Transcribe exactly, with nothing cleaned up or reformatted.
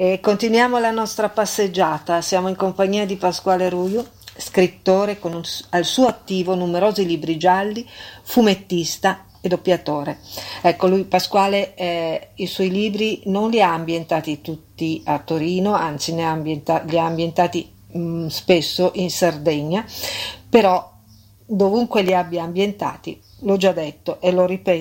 E continuiamo la nostra passeggiata, siamo in compagnia di Pasquale Ruio, scrittore con un, al suo attivo numerosi libri gialli, fumettista e doppiatore. Ecco, lui Pasquale eh, i suoi libri non li ha ambientati tutti a Torino, anzi ne ha ambienta- li ha ambientati mh, spesso in Sardegna, però dovunque li abbia ambientati, l'ho già detto e lo ripeto,